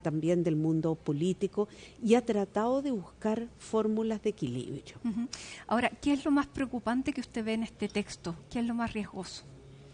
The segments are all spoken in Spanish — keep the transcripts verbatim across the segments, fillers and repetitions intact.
también del mundo político y ha tratado de buscar fórmulas de equilibrio. Uh-huh. Ahora, ¿qué es lo más preocupante que usted ve en este texto? ¿Qué es lo más riesgoso?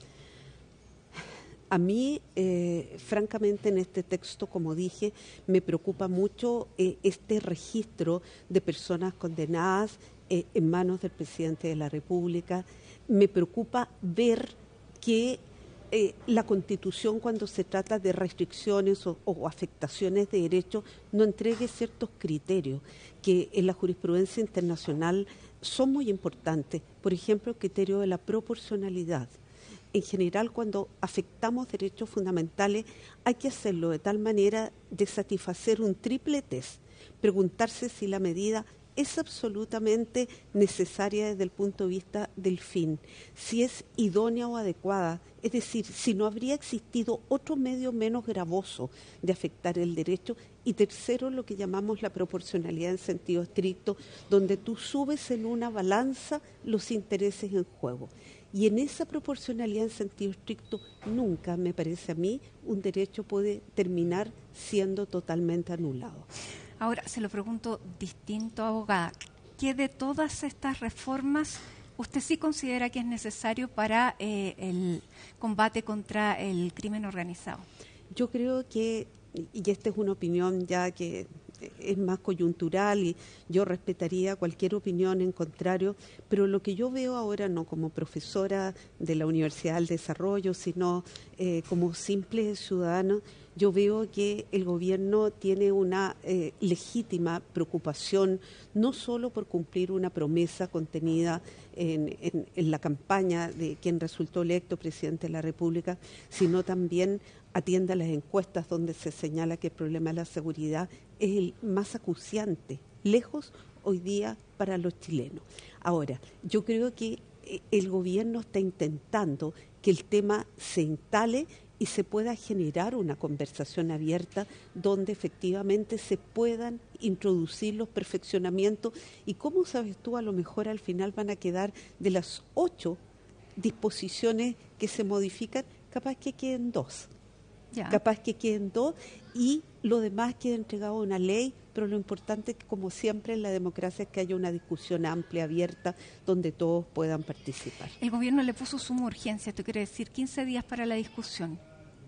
A mí, eh, francamente, en este texto, como dije, me preocupa mucho eh, este registro de personas condenadas eh, en manos del presidente de la República. Me preocupa ver que eh, la Constitución, cuando se trata de restricciones o, o afectaciones de derechos, no entregue ciertos criterios que en la jurisprudencia internacional son muy importantes. Por ejemplo, el criterio de la proporcionalidad. En general, cuando afectamos derechos fundamentales, hay que hacerlo de tal manera de satisfacer un triple test, preguntarse si la medida es absolutamente necesaria desde el punto de vista del fin, si es idónea o adecuada, es decir, si no habría existido otro medio menos gravoso de afectar el derecho, y tercero, lo que llamamos la proporcionalidad en sentido estricto, donde tú subes en una balanza los intereses en juego. Y en esa proporcionalidad en sentido estricto, nunca, me parece a mí, un derecho puede terminar siendo totalmente anulado. Ahora, se lo pregunto distinto, abogada. ¿Qué de todas estas reformas usted sí considera que es necesario para eh, el combate contra el crimen organizado? Yo creo que, y esta es una opinión ya que es más coyuntural y yo respetaría cualquier opinión en contrario, pero lo que yo veo ahora no como profesora de la Universidad del Desarrollo, sino eh, como simple ciudadano, yo veo que el gobierno tiene una eh, legítima preocupación, no solo por cumplir una promesa contenida en, en, en la campaña de quien resultó electo presidente de la República, sino también atiende a las encuestas donde se señala que el problema de la seguridad es el más acuciante, lejos hoy día para los chilenos. Ahora, yo creo que el gobierno está intentando que el tema se instale y se pueda generar una conversación abierta donde efectivamente se puedan introducir los perfeccionamientos y, como sabes tú, a lo mejor al final van a quedar de las ocho disposiciones que se modifican, capaz que queden dos. Ya. Capaz que queden dos y lo demás queda entregado a una ley, pero lo importante es que, como siempre en la democracia, es que haya una discusión amplia, abierta, donde todos puedan participar. El gobierno le puso suma urgencia, esto quiere decir quince días para la discusión.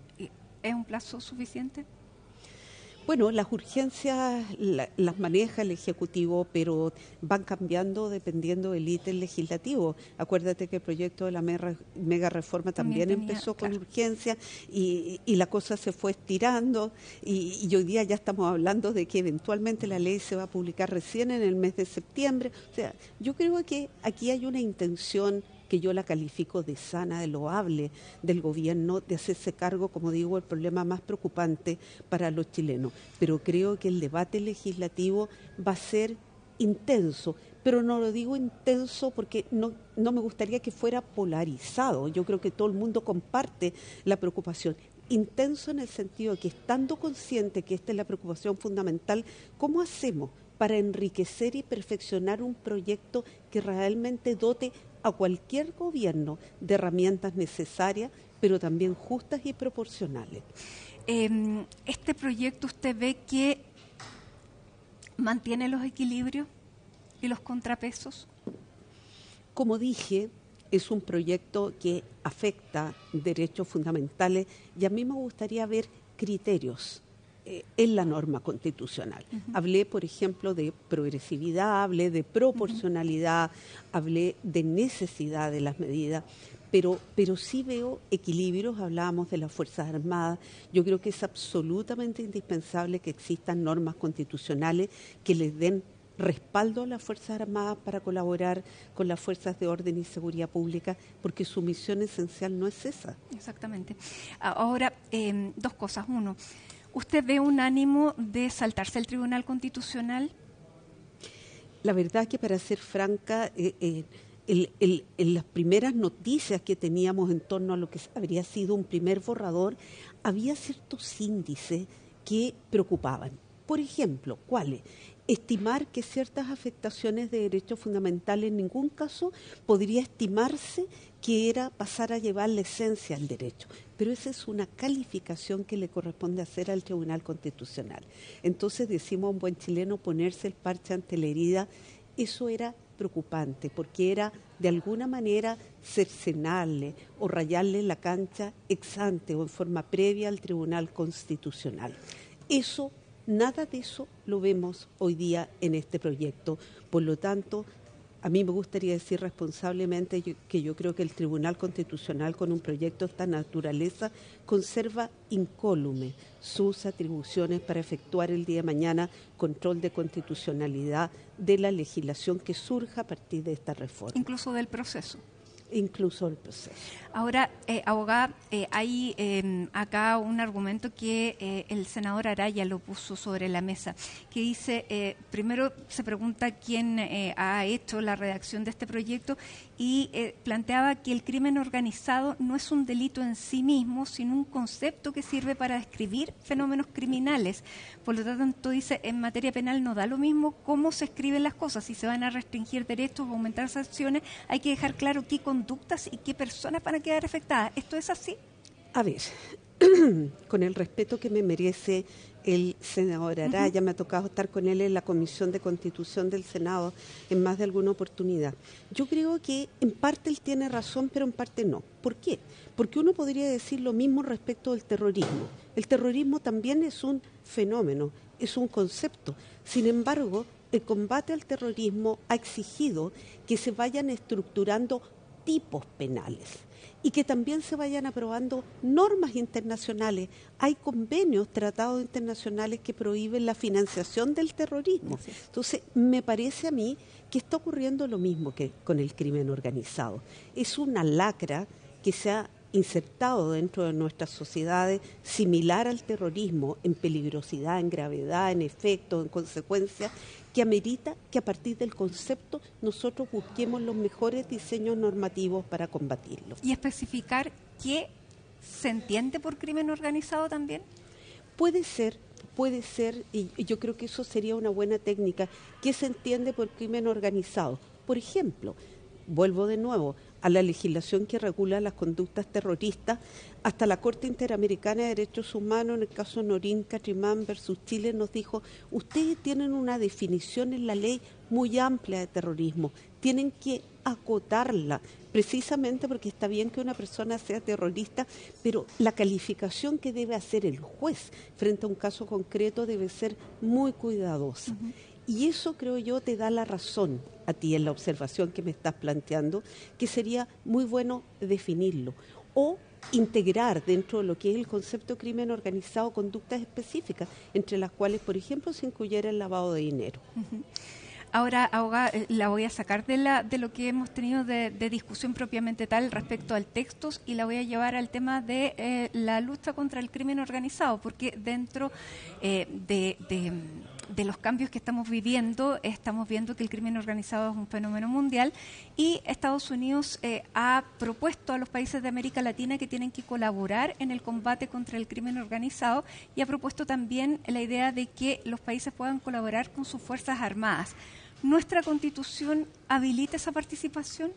¿Es un plazo suficiente? Bueno, las urgencias la, las maneja el Ejecutivo, pero van cambiando dependiendo del ítem legislativo. Acuérdate que el proyecto de la mega, mega reforma también, también tenía, empezó con claro. urgencia y, y la cosa se fue estirando y, y hoy día ya estamos hablando de que eventualmente la ley se va a publicar recién en el mes de septiembre. O sea, yo creo que aquí hay una intención que yo la califico de sana, de loable del gobierno, de hacerse cargo, como digo, el problema más preocupante para los chilenos. Pero creo que el debate legislativo va a ser intenso, pero no lo digo intenso porque no, no me gustaría que fuera polarizado. Yo creo que todo el mundo comparte la preocupación. Intenso en el sentido de que, estando consciente que esta es la preocupación fundamental, ¿cómo hacemos para enriquecer y perfeccionar un proyecto que realmente dote a cualquier gobierno de herramientas necesarias, pero también justas y proporcionales? Eh, ¿Este proyecto usted ve que mantiene los equilibrios y los contrapesos? Como dije, es un proyecto que afecta derechos fundamentales y a mí me gustaría ver criterios eh, en la norma constitucional. Uh-huh. Hablé, por ejemplo, de progresividad, hablé de proporcionalidad, uh-huh. hablé de necesidad de las medidas, pero, pero sí veo equilibrios. Hablábamos de las Fuerzas Armadas. Yo creo que es absolutamente indispensable que existan normas constitucionales que les den respaldo a las Fuerzas Armadas para colaborar con las fuerzas de orden y seguridad pública, porque su misión esencial no es esa. Exactamente. Ahora, eh, dos cosas. Uno, ¿usted ve un ánimo de saltarse el Tribunal Constitucional? La verdad que, para ser franca, eh, eh, el, el, en las primeras noticias que teníamos en torno a lo que habría sido un primer borrador, había ciertos índices que preocupaban. Por ejemplo, ¿cuáles? estimar que ciertas afectaciones de derechos fundamentales en ningún caso podría estimarse que era pasar a llevar la esencia al derecho. Pero esa es una calificación que le corresponde hacer al Tribunal Constitucional. Entonces decimos a un buen chileno ponerse el parche ante la herida. Eso era preocupante porque era de alguna manera cercenarle o rayarle la cancha ex ante o en forma previa al Tribunal Constitucional. Eso, nada de eso lo vemos hoy día en este proyecto. Por lo tanto, a mí me gustaría decir responsablemente que yo creo que el Tribunal Constitucional con un proyecto de esta naturaleza conserva incólume sus atribuciones para efectuar el día de mañana control de constitucionalidad de la legislación que surja a partir de esta reforma. Incluso del proceso. Incluso el proceso. Ahora, eh, abogada, eh, hay eh, acá un argumento que eh, el senador Araya lo puso sobre la mesa, que dice, eh, primero se pregunta quién eh, ha hecho la redacción de este proyecto y eh, planteaba que el crimen organizado no es un delito en sí mismo, sino un concepto que sirve para describir fenómenos criminales. Por lo tanto, dice, en materia penal no da lo mismo cómo se escriben las cosas, si se van a restringir derechos o aumentar sanciones, hay que dejar claro qué conductas y qué personas van a quedar afectadas. ¿Esto es así? A ver, con el respeto que me merece el senador Araya, uh-huh. me ha tocado estar con él en la Comisión de Constitución del Senado en más de alguna oportunidad. Yo creo que en parte él tiene razón, pero en parte no. ¿Por qué? Porque uno podría decir lo mismo respecto del terrorismo. El terrorismo también es un fenómeno, es un concepto. Sin embargo, el combate al terrorismo ha exigido que se vayan estructurando tipos penales y que también se vayan aprobando normas internacionales. Hay convenios, tratados internacionales que prohíben la financiación del terrorismo. Entonces, me parece a mí que está ocurriendo lo mismo que con el crimen organizado. Es una lacra que se ha insertado dentro de nuestras sociedades, similar al terrorismo en peligrosidad, en gravedad, en efecto, en consecuencia, que amerita que a partir del concepto nosotros busquemos los mejores diseños normativos para combatirlo. ¿Y especificar qué se entiende por crimen organizado también? Puede ser, puede ser, y yo creo que eso sería una buena técnica, ¿qué se entiende por crimen organizado? Por ejemplo, vuelvo de nuevo a la legislación que regula las conductas terroristas, hasta la Corte Interamericana de Derechos Humanos, en el caso Norín Catrimán versus Chile, nos dijo, ustedes tienen una definición en la ley muy amplia de terrorismo, tienen que acotarla, precisamente porque está bien que una persona sea terrorista, pero la calificación que debe hacer el juez frente a un caso concreto debe ser muy cuidadosa. Uh-huh. Y eso, creo yo, te da la razón a ti en la observación que me estás planteando, que sería muy bueno definirlo. O integrar dentro de lo que es el concepto de crimen organizado conductas específicas, entre las cuales, por ejemplo, se incluyera el lavado de dinero. Uh-huh. Ahora, abogada, la voy a sacar de, la, de lo que hemos tenido de, de discusión propiamente tal respecto al texto y la voy a llevar al tema de eh, la lucha contra el crimen organizado, porque dentro eh, de... de de los cambios que estamos viviendo, estamos viendo que el crimen organizado es un fenómeno mundial y Estados Unidos eh, ha propuesto a los países de América Latina que tienen que colaborar en el combate contra el crimen organizado y ha propuesto también la idea de que los países puedan colaborar con sus fuerzas armadas. ¿Nuestra Constitución habilita esa participación?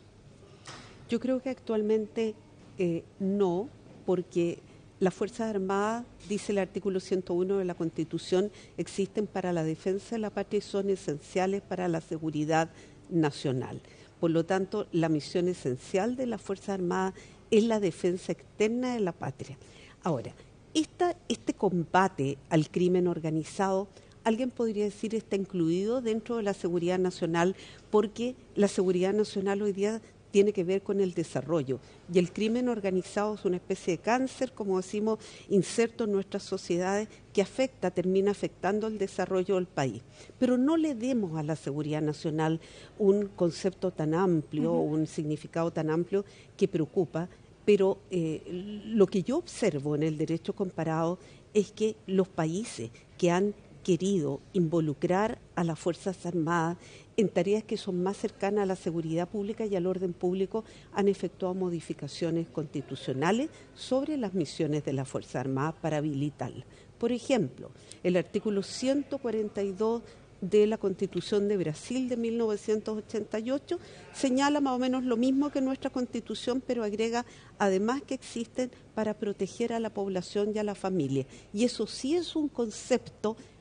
Yo creo que actualmente eh, no, porque las Fuerzas Armadas, dice el artículo ciento uno de la Constitución, existen para la defensa de la patria y son esenciales para la seguridad nacional. Por lo tanto, la misión esencial de las Fuerzas Armadas es la defensa externa de la patria. Ahora, esta, este combate al crimen organizado, alguien podría decir está incluido dentro de la seguridad nacional, porque la seguridad nacional hoy día tiene que ver con el desarrollo. Y el crimen organizado es una especie de cáncer, como decimos, inserto en nuestras sociedades, que afecta, termina afectando el desarrollo del país. Pero no le demos a la seguridad nacional un concepto tan amplio, uh-huh. un significado tan amplio que preocupa, pero eh, lo que yo observo en el derecho comparado es que los países que han querido involucrar a las Fuerzas Armadas en tareas que son más cercanas a la seguridad pública y al orden público, han efectuado modificaciones constitucionales sobre las misiones de las Fuerzas Armadas para habilitarlas. Por ejemplo, el artículo ciento cuarenta y dos de la Constitución de Brasil de mil novecientos ochenta y ocho, señala más o menos lo mismo que nuestra Constitución, pero agrega además que existen para proteger a la población y a la familia. Y eso sí es un concepto